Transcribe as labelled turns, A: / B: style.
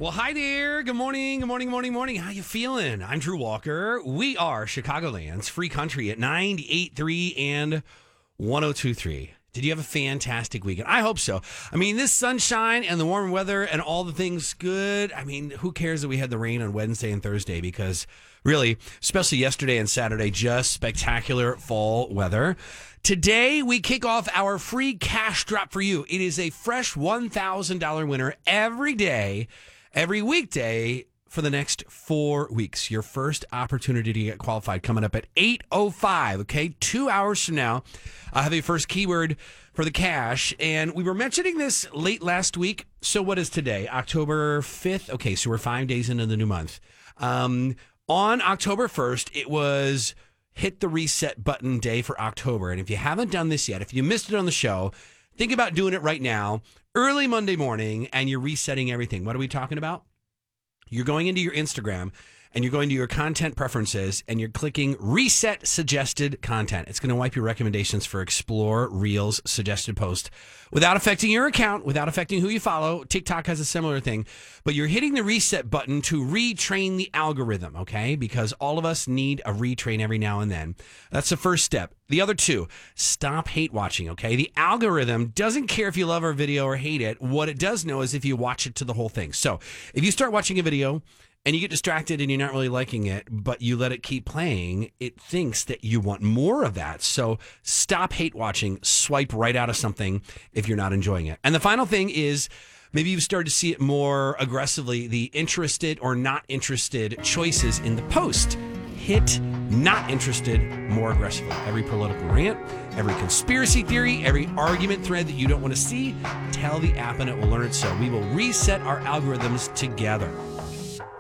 A: Well, hi there. Good morning. Good morning. Good morning. Morning. How you feeling? I'm Drew Walker. We are Chicagoland's free country at 98.3 and 102.3. Did you have a fantastic weekend? I hope so. I mean, this sunshine and the warm weather and all the things good. I mean, who cares that we had the rain on Wednesday and Thursday? Because really, especially yesterday and Saturday, just spectacular fall weather. Today, we kick off our free cash drop for you. It is a fresh $1,000 winner every day, every weekday for the next 4 weeks. Your first opportunity to get qualified coming up at 8:05, okay? 2 hours from now, I'll have your first keyword for the cash. And we were mentioning this late last week. So what is today? October 5th? Okay, so we're 5 days into the new month. On October 1st, it was hit the reset button day for October. And if you haven't done this yet, if you missed it on the show, think about doing it right now, early Monday morning, and you're resetting everything. What are we talking about? You're going into your Instagram and you're going to your content preferences and you're clicking reset suggested content. It's going to wipe your recommendations for Explore Reels suggested post without affecting your account, without affecting who you follow. TikTok has a similar thing, but you're hitting the reset button to retrain the algorithm, okay? Because all of us need a retrain every now and then. That's the first step. The other two, stop hate watching, okay? The algorithm doesn't care if you love our video or hate it. What it does know is if you watch it to the whole thing. So if you start watching a video and you get distracted and you're not really liking it, but you let it keep playing, it thinks that you want more of that. So stop hate watching, swipe right out of something if you're not enjoying it. And the final thing is, maybe you've started to see it more aggressively, the interested or not interested choices in the post. Hit not interested more aggressively. Every political rant, every conspiracy theory, every argument thread that you don't want to see, tell the app and it will learn it. So we will reset our algorithms together.